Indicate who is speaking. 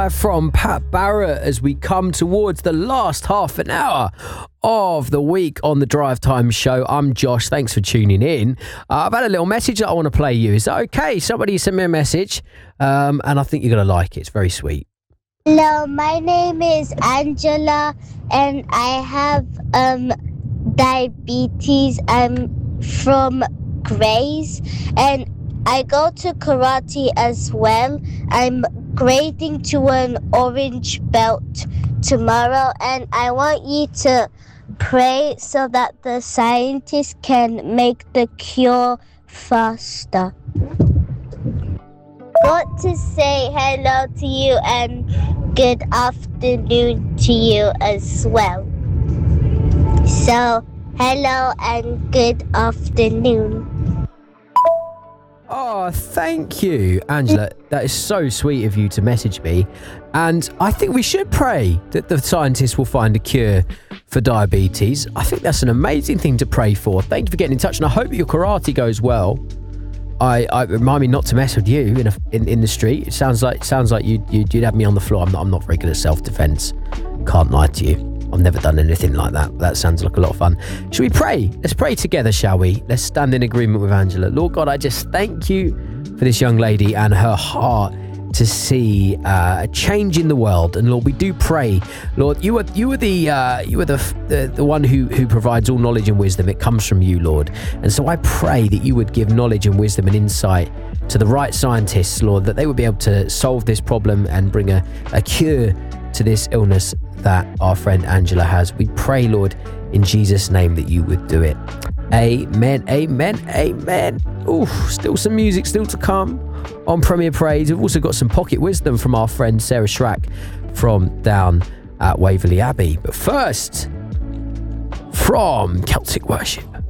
Speaker 1: Butterfly from Pat Barrett as we come towards the last half an hour of the week on the Drive Time Show. I'm Josh. Thanks for tuning in. I've had a little message that I want to play you. Is that okay? Somebody sent me a message and I think you're going to like it. It's very sweet.
Speaker 2: Hello, my name is Angela and I have diabetes. I'm from Grays and I go to karate as well. I'm grading to an orange belt tomorrow, and I want you to pray so that the scientists can make the cure faster. Want to say hello to you and good afternoon to you as well. So, hello and good afternoon.
Speaker 1: Oh, thank you, Angela. That is so sweet of you to message me. And I think we should pray that the scientists will find a cure for diabetes. I think that's an amazing thing to pray for. Thank you for getting in touch, and I hope your karate goes well. I remind me not to mess with you in the street. It sounds like you'd have me on the floor. I'm not very good at self-defense. Can't lie to you. I've never done anything like that. That sounds like a lot of fun. Should we pray? Let's pray together, shall we? Let's stand in agreement with Angela. Lord God, I just thank you for this young lady and her heart to see a change in the world. And Lord, we do pray, Lord, you are the one who provides all knowledge and wisdom. It comes from you, Lord. And so I pray that you would give knowledge and wisdom and insight to the right scientists, Lord, that they would be able to solve this problem and bring a cure to this illness that our friend Angela has. We pray, Lord, in Jesus' name, that you would do it. Amen, amen, amen. Ooh, still some music still to come on Premier Praise. We've also got some pocket wisdom from our friend Sarah Schrack from down at Waverley Abbey. But first, from Celtic Worship.